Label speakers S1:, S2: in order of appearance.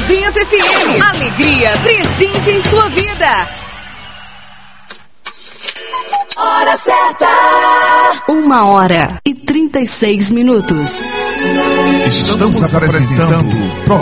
S1: Vento FM. Alegria presente em sua vida.
S2: Hora certa.
S1: 1h36.
S3: Estamos apresentando